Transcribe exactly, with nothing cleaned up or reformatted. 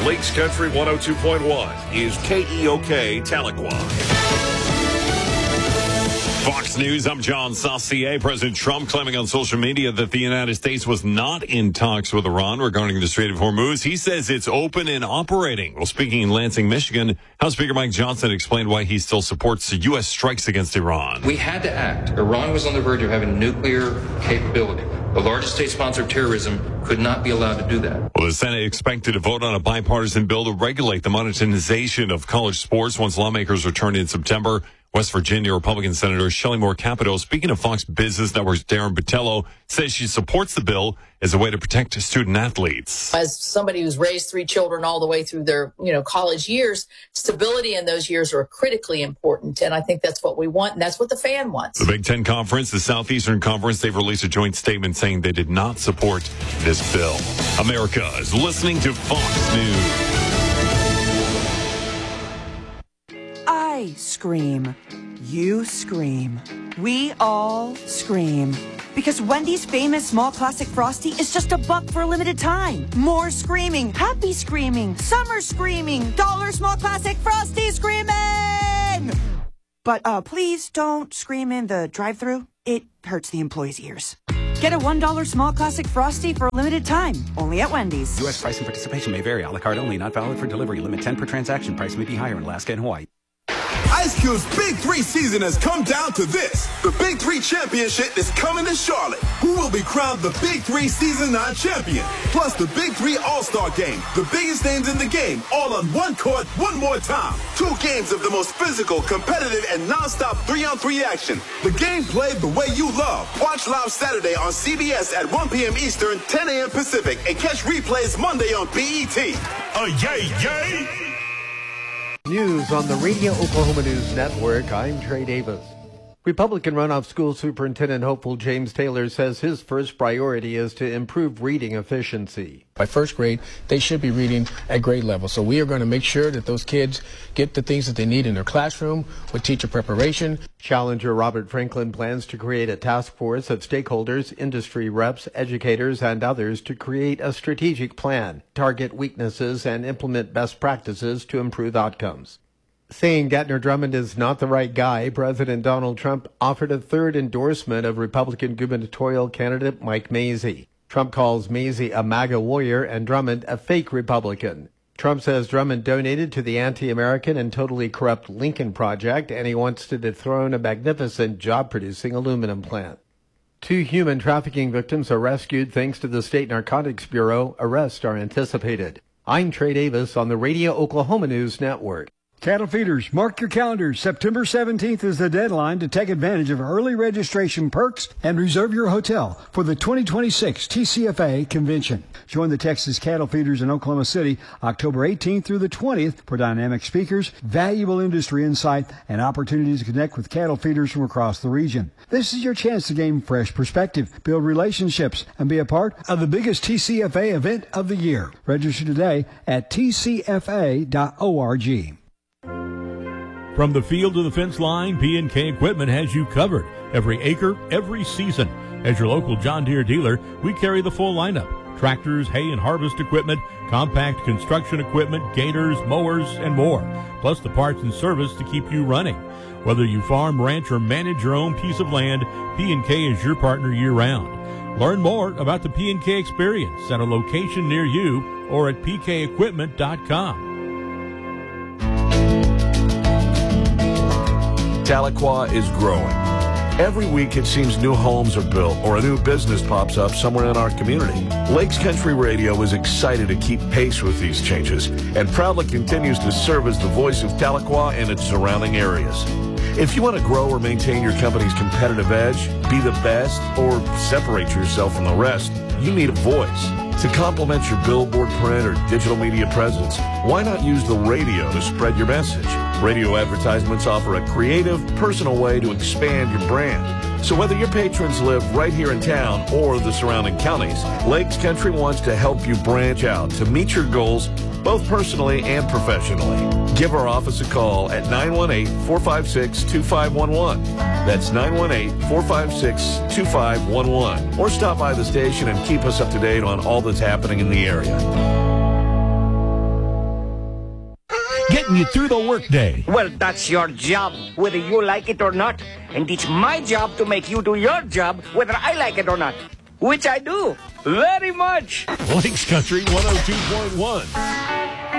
Lakes Country one oh two point one is K E O K Tahlequah. Fox News, I'm John Saucier. President Trump claiming on social media that the United States was not in talks with Iran regarding the Strait of Hormuz. He says it's open and operating. Well, speaking in Lansing, Michigan, House Speaker Mike Johnson explained why he still supports the U S strikes against Iran. We had to act. Iran was on the verge of having nuclear capability. The largest state sponsor of terrorism could not be allowed to do that. Well, the Senate expected to vote on a bipartisan bill to regulate the monetization of college sports once lawmakers return in September. West Virginia Republican Senator Shelley Moore Capito, speaking of Fox Business Network's Darren Botello, says she supports the bill as a way to protect student athletes. As somebody who's raised three children all the way through their, you know, college years, stability in those years are critically important. And I think that's what we want. And that's what the fan wants. The Big Ten Conference, the Southeastern Conference, they've released a joint statement saying they did not support this bill. America is listening to Fox News. I scream. You scream. We all scream. Because Wendy's famous small classic Frosty is just a buck for a limited time. More screaming, happy screaming, summer screaming, dollar small classic Frosty screaming! But uh, please don't scream in the drive-thru. It hurts the employees' ears. Get a one dollar small classic Frosty for a limited time, only at Wendy's. U S price and participation may vary. A la carte only, not valid for delivery. Limit ten per transaction. Price may be higher in Alaska and Hawaii. Ice Cube's Big Three season has come down to this. The Big Three Championship is coming to Charlotte. Who will be crowned the Big Three Season nine champion? Plus the Big Three All-Star Game. The biggest names in the game, all on one court, one more time. Two games of the most physical, competitive, and non-stop three-on-three action. The game played the way you love. Watch live Saturday on C B S at one p.m. Eastern, ten a.m. Pacific, and catch replays Monday on B E T. Uh, yay, yay! News on the Radio Oklahoma News Network. I'm Trey Davis. Republican runoff school superintendent hopeful James Taylor says his first priority is to improve reading efficiency. By first grade, they should be reading at grade level. So we are going to make sure that those kids get the things that they need in their classroom with teacher preparation. Challenger Robert Franklin plans to create a task force of stakeholders, industry reps, educators, and others to create a strategic plan, target weaknesses, and implement best practices to improve outcomes. Saying Gatner Drummond is not the right guy, President Donald Trump offered a third endorsement of Republican gubernatorial candidate Mike Mazzei. Trump calls Mazzei a MAGA warrior and Drummond a fake Republican. Trump says Drummond donated to the anti-American and totally corrupt Lincoln Project, and he wants to dethrone a magnificent job-producing aluminum plant. Two human trafficking victims are rescued thanks to the State Narcotics Bureau. Arrests are anticipated. I'm Trey Davis on the Radio Oklahoma News Network. Cattle feeders, mark your calendars. September seventeenth is the deadline to take advantage of early registration perks and reserve your hotel for the twenty twenty-six T C F A convention. Join the Texas cattle feeders in Oklahoma City October eighteenth through the twentieth for dynamic speakers, valuable industry insight, and opportunities to connect with cattle feeders from across the region. This is your chance to gain fresh perspective, build relationships, and be a part of the biggest T C F A event of the year. Register today at T C F A dot org. From the field to the fence line, P and K Equipment has you covered. Every acre, every season. As your local John Deere dealer, we carry the full lineup. Tractors, hay and harvest equipment, compact construction equipment, gators, mowers, and more. Plus the parts and service to keep you running. Whether you farm, ranch, or manage your own piece of land, P and K is your partner year-round. Learn more about the P and K experience at a location near you or at p k equipment dot com. Tahlequah is growing. Every week it seems new homes are built or a new business pops up somewhere in our community. Lakes Country Radio is excited to keep pace with these changes and proudly continues to serve as the voice of Tahlequah and its surrounding areas. If you want to grow or maintain your company's competitive edge, be the best, or separate yourself from the rest, you need a voice. To complement your billboard, print, or digital media presence, why not use the radio to spread your message? Radio advertisements offer a creative, personal way to expand your brand. So whether your patrons live right here in town or the surrounding counties, Lakes Country wants to help you branch out to meet your goals both personally and professionally. Give our office a call at nine one eight, four five six, two five one one. That's nine one eight, four five six, two five one one. Or stop by the station and keep us up to date on all that's happening in the area. getting you through the workday. Well, that's your job, whether you like it or not. And it's my job to make you do your job, whether I like it or not. Which I do. Very much. Lakes Country one oh two point one.